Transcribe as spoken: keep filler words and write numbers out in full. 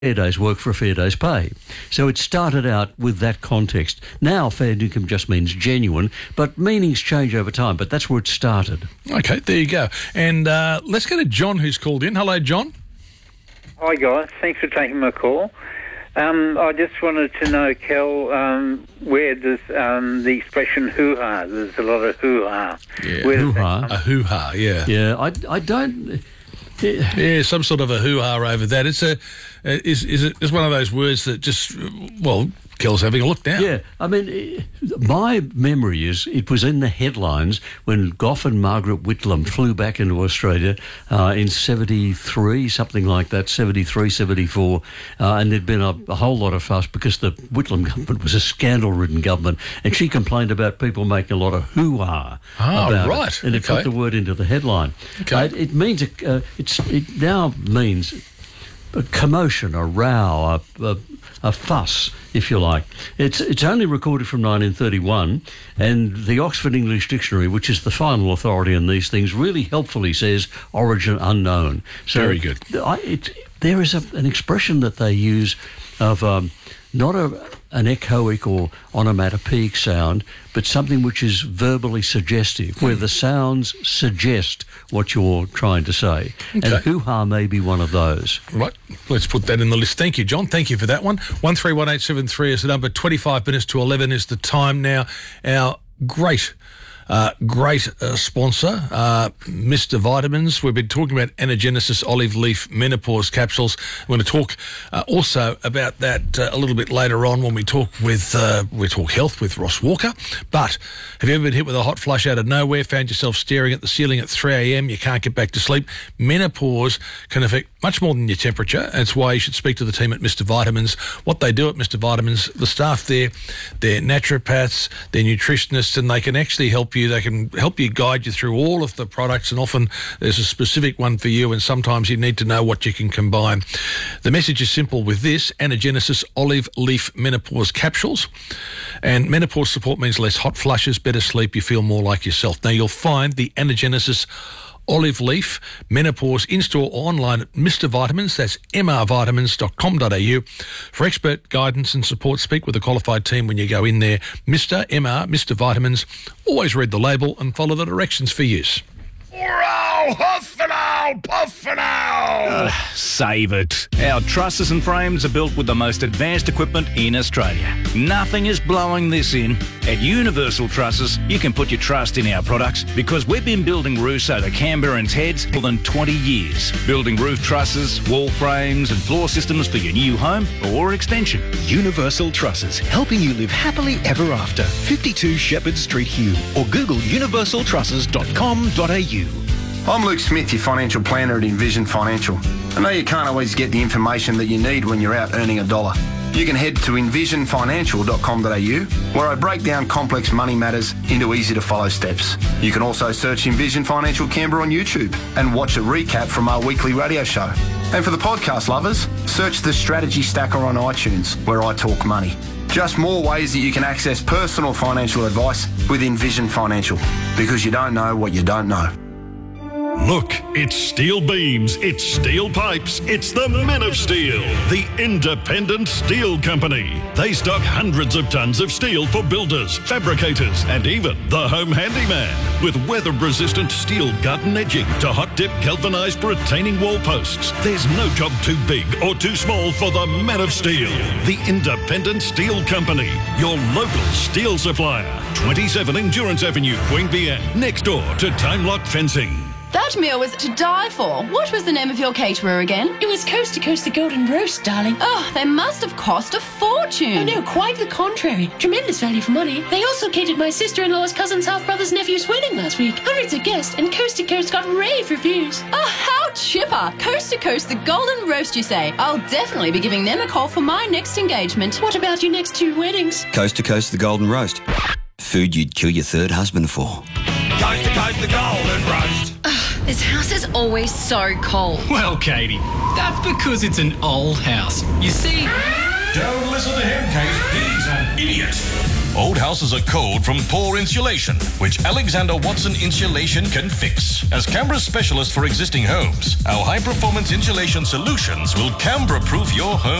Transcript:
fair day's work for a fair day's pay. So it started out with that context. Now fair income just means genuine, but meanings change over time, but that's where it started. Okay, there you go. And uh, let's go to John, who's called in. Hello, John. Hi, guys. Thanks for taking my call. Um, I just wanted to know, Kel, um, where does um, the expression hoo-ha, there's a lot of hoo-ha. Yeah, Where does hoo-ha. that come A hoo-ha, yeah. Yeah, I, I don't... Yeah. Yeah, some sort of a hoo-ha over that. It's a, is is it is one of those words that just, well, Kel's having a look now. Yeah, I mean, my memory is it was in the headlines when Gough and Margaret Whitlam flew back into Australia uh, in seventy-three, something like that, seventy-three, seventy-four, uh, and there'd been a, a whole lot of fuss because the Whitlam government was a scandal-ridden government, and she complained about people making a lot of hoo-ha Ah, about right. it, and it Okay. put the word into the headline. Okay. Uh, it, it means, a, uh, it's, it now means a commotion, a row, a, a, a fuss, if you like. It's it's only recorded from nineteen thirty-one, and the Oxford English Dictionary, which is the final authority on these things, really helpfully says origin unknown. So Very good. I, it, there is a, an expression that they use of um, not a, an echoic or onomatopoeic sound, but something which is verbally suggestive, where the sounds suggest what you're trying to say. Okay. And hoo-ha may be one of those. Right, let's put that in the list. Thank you, John. Thank you for that one. one three one eight seven three is the number. twenty-five minutes to eleven is the time now. Our great... Uh, great uh, sponsor, uh, Mister Vitamins. We've been talking about Anagenesis olive leaf menopause capsules. We're going to talk uh, also about that uh, a little bit later on when we talk with uh, we talk health with Ross Walker. But have you ever been hit with a hot flush out of nowhere, found yourself staring at the ceiling at three a.m, you can't get back to sleep? Menopause can affect much more than your temperature. That's why you should speak to the team at Mister Vitamins. What they do at Mister Vitamins, the staff there, they're naturopaths, they're nutritionists, and they can actually help you. They can help you, guide you through all of the products, and often there's a specific one for you, and sometimes you need to know what you can combine. The message is simple with this: Anagenesis olive leaf menopause capsules. And menopause support means less hot flushes, better sleep, you feel more like yourself. Now, you'll find the Anagenesis olive leaf menopause in-store or online at Mister Vitamins. That's m r vitamins dot com dot a u. For expert guidance and support, speak with a qualified team when you go in there. Mister M R, Mister Vitamins. Always read the label and follow the directions for use. Hurrah! Huff and owl! Puff and owl! Uh, save it. Our trusses and frames are built with the most advanced equipment in Australia. Nothing is blowing this in. At Universal Trusses, you can put your trust in our products because we've been building roofs over Canberra and Heads for more than twenty years. Building roof trusses, wall frames and floor systems for your new home or extension. Universal Trusses, helping you live happily ever after. fifty-two Shepherd Street, Hume, or Google universal trusses dot com dot a u. I'm Luke Smith, your financial planner at Envision Financial. I know you can't always get the information that you need when you're out earning a dollar. You can head to envision financial dot com dot a u, where I break down complex money matters into easy-to-follow steps. You can also search Envision Financial Canberra on YouTube and watch a recap from our weekly radio show. And for the podcast lovers, search the Strategy Stacker on iTunes, where I talk money. Just more ways that you can access personal financial advice with Envision Financial, because you don't know what you don't know. Look, it's steel beams, it's steel pipes, it's the Men of Steel, the independent steel company. They stock hundreds of tons of steel for builders, fabricators, and even the home handyman. With weather-resistant steel gut and edging to hot-dip galvanised retaining wall posts, there's no job too big or too small for the Men of Steel, the independent steel company, your local steel supplier. twenty-seven Endurance Avenue, Queanbeyan, next door to Time Lock Fencing. That meal was to die for. What was the name of your caterer again? It was Coast to Coast the Golden Roast, darling. Oh, they must have cost a fortune. Oh, no, quite the contrary. Tremendous value for money. They also catered my sister-in-law's cousin's half-brother's nephew's wedding last week. Hundreds of guests, and Coast to Coast got rave reviews. Oh, how chipper. Coast to Coast the Golden Roast, you say? I'll definitely be giving them a call for my next engagement. What about your next two weddings? Coast to Coast the Golden Roast. Food you'd kill your third husband for. Coast to Coast the Golden Roast. This house is always so cold. Well, Katie, that's because it's an old house. You see... Don't listen to him, Kate. He's an idiot. Old houses are cold from poor insulation, which Alexander Watson Insulation can fix. As Canberra's specialist for existing homes, our high-performance insulation solutions will Canberra-proof your home